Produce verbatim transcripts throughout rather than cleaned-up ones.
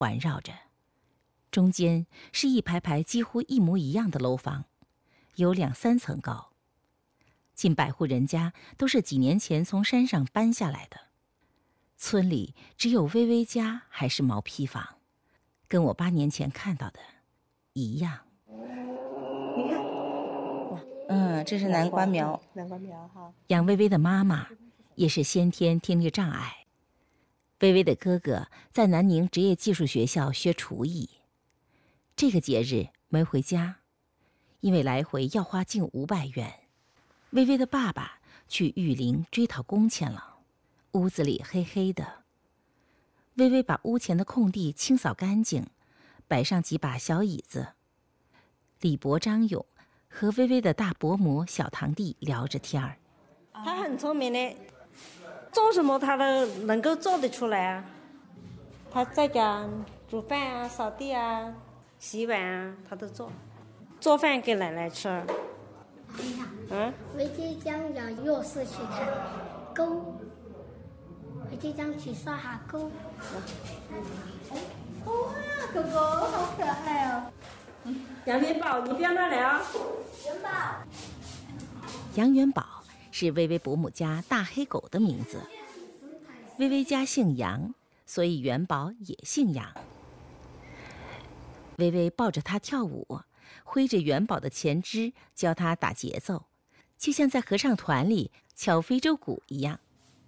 环绕着，中间是一排排几乎一模一样的楼房，有两三层高。近百户人家都是几年前从山上搬下来的。村里只有薇薇家还是毛坯房，跟我八年前看到的一样。 你看，嗯，这是南瓜苗， 南瓜苗哈。 杨薇薇的妈妈也是先天听力障碍，薇薇的哥哥在南宁职业技术学校学厨艺，这个节日没回家，因为来回要花近五百元。薇薇的爸爸去玉林追讨工钱了，屋子里黑黑的。薇薇把屋前的空地清扫干净，摆上几把小椅子。李伯、张勇和薇薇的大伯母、小堂弟聊着天儿。 他很聪明的，做什么他都能够做得出来啊。他在家煮饭啊、扫地啊、洗碗啊，他都做。做饭给奶奶吃。嗯， 我即將由幼師去看溝，我即將去刷下溝。哇，哥哥好可愛哦！ 杨元宝，你不要乱来啊！ 元寶， 杨元宝是薇薇伯母家大黑狗的名字。薇薇家姓杨，所以元宝也姓杨。薇薇抱着他跳舞，挥着元宝的前肢教他打节奏，就像在合唱团里敲非洲鼓一样。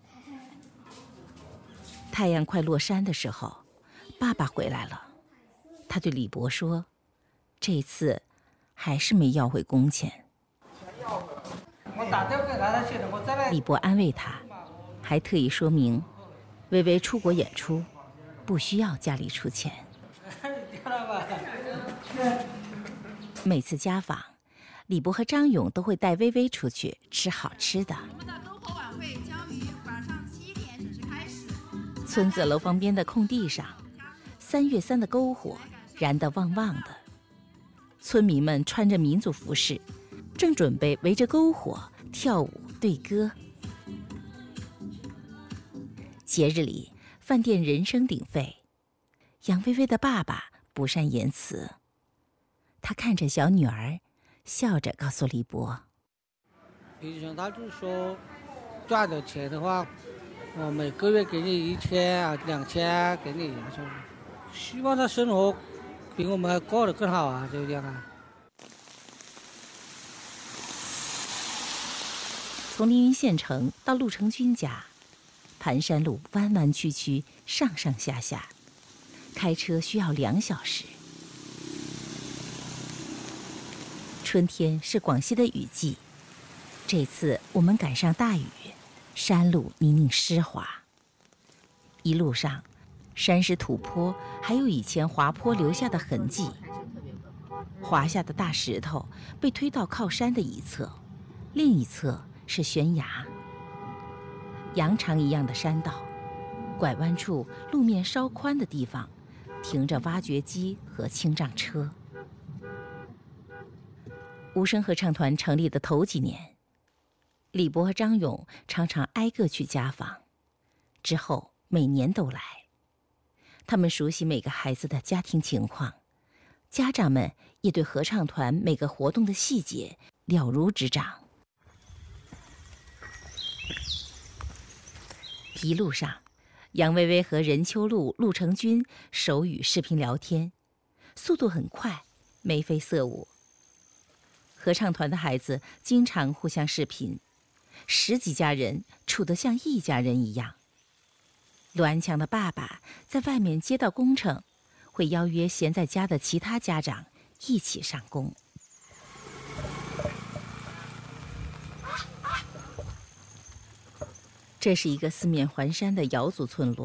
太阳快落山的时候，爸爸回来了，他对李伯说：“这次还是没要回工钱。” 我打电话给他去的，我再来。 李伯安慰他，还特意说明，薇薇出国演出，不需要家里出钱。每次家访，李伯和张勇都会带薇薇出去吃好吃的。 我们的篝火晚会将于晚上七点准时开始。 村子楼房边的空地上，三月三的篝火燃得旺旺的。村民们穿着民族服饰，正准备围着篝火跳舞对歌。节日里，饭店人声鼎沸。杨薇薇的爸爸不善言辞，他看着小女儿，笑着告诉李伯：“ 平常他就说，赚的钱的话，我每个月给你一千啊、两千啊，给你，说希望他生活比我们还过得更好啊，就这样啊。” 从临沂县城到陆成军家，盘山路弯弯曲曲，上上下下，开车需要两小时。春天是广西的雨季，这次我们赶上大雨，山路泥泞湿滑。一路上，山石土坡还有以前滑坡留下的痕迹。滑下的大石头被推到靠山的一侧，另一侧是悬崖。羊肠一样的山道，拐弯处路面稍宽的地方，停着挖掘机和清障车。无声合唱团成立的头几年，李伯和张勇常常挨个去家访，之后每年都来。他们熟悉每个孩子的家庭情况，家长们也对合唱团每个活动的细节了如指掌。一路上，杨薇薇和任秋露、陆成军手语视频聊天，速度很快，眉飞色舞。合唱团的孩子经常互相视频，十几家人处得像一家人一样。陆安强的爸爸在外面接到工程，会邀约闲在家的其他家长一起上工。这是一个四面环山的瑶族村落。